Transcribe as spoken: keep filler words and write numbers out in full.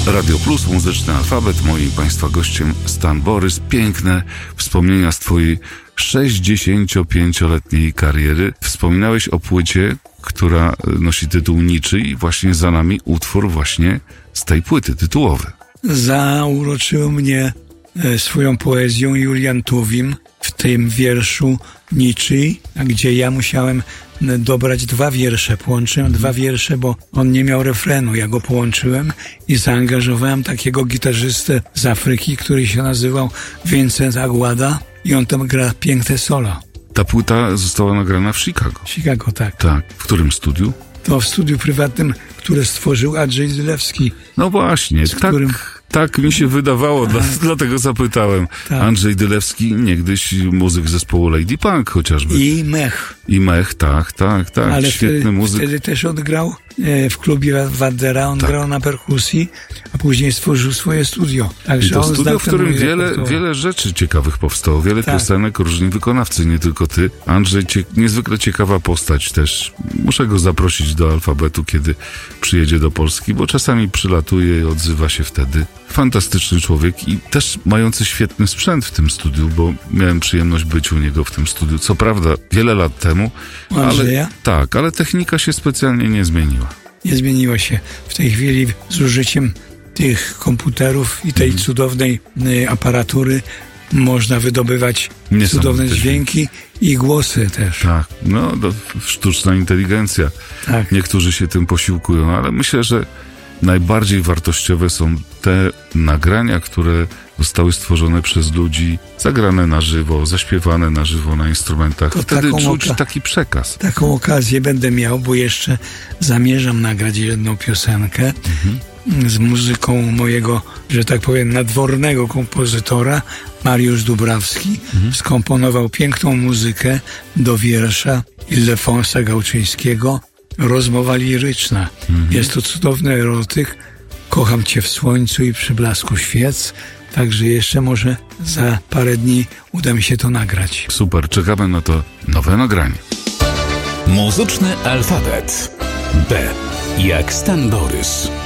Radio Plus, Muzyczny Alfabet. Moim Państwa gościem Stan Borys. Piękne wspomnienia z Twojej sześćdziesięciopięcioletniej kariery. Wspominałeś o płycie, która nosi tytuł Niczy i właśnie za nami utwór właśnie z tej płyty, tytułowy. Zauroczył mnie swoją poezją Julian Tuwim w tym wierszu Niczy, gdzie ja musiałem dobrać dwa wiersze. Połączyłem mhm. dwa wiersze, bo on nie miał refrenu. Ja go połączyłem i zaangażowałem takiego gitarzystę z Afryki, który się nazywał Vincent Aguada i on tam gra piękne solo. Ta płyta została nagrana w Chicago. Chicago, tak. Tak. W którym studiu? To w studiu prywatnym, które stworzył Andrzej Dylewski. No właśnie, tak, którym... tak mi się wydawało, dla, dlatego zapytałem. Tak. Andrzej Dylewski, niegdyś muzyk zespołu Lady Punk chociażby. I Mech. I Mech, tak, tak, tak. Ale świetny wtedy, muzyk. wtedy też on grał w klubie Wandera, on tak. grał na perkusji, a później stworzył swoje studio. Także I to on studio, w którym wiele, wiele rzeczy ciekawych powstało, wiele tak. piosenek, różni wykonawcy, nie tylko ty. Andrzej, cie, niezwykle ciekawa postać też. Muszę go zaprosić do Alfabetu, kiedy przyjedzie do Polski, bo czasami przylatuje i odzywa się wtedy. Fantastyczny człowiek i też mający świetny sprzęt w tym studiu, bo miałem przyjemność być u niego w tym studiu. Co prawda wiele lat temu, ale, tak, ale technika się specjalnie nie zmieniła. Nie zmieniło się. W tej chwili z użyciem tych komputerów i tej mm. cudownej y, aparatury można wydobywać cudowne dźwięki i głosy też. Tak, no to sztuczna inteligencja. Tak. Niektórzy się tym posiłkują, ale myślę, że najbardziej wartościowe są te nagrania, które zostały stworzone przez ludzi, zagrane na żywo, zaśpiewane na żywo na instrumentach. To Wtedy czuć oka- taki przekaz. Taką okazję będę miał, bo jeszcze zamierzam nagrać jedną piosenkę mhm. z muzyką mojego, że tak powiem, nadwornego kompozytora. Mariusz Dubrawski mhm. skomponował piękną muzykę do wiersza Ildefonsa Gałczyńskiego Rozmowa liryczna. Mhm. Jest to cudowny erotyk. Kocham cię w słońcu i przy blasku świec. Także jeszcze może za parę dni uda mi się to nagrać. Super, czekamy na to nowe nagranie. Muzyczny Alfabet. B jak Stan Borys.